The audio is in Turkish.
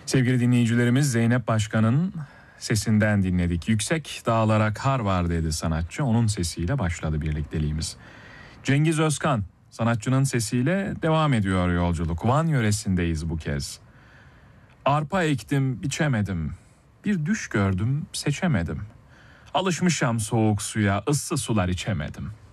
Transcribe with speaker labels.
Speaker 1: Sevgili dinleyicilerimiz, Zeynep Başkan'ın sesinden dinledik. Yüksek dağlara kar var dedi sanatçı. Onun sesiyle başladı birlikteliğimiz. Cengiz Özkan sanatçının sesiyle devam ediyor yolculuk. Van yöresindeyiz bu kez. Arpa ektim biçemedim. Bir düş gördüm seçemedim. Alışmışam soğuk suya, ıssız sular içemedim.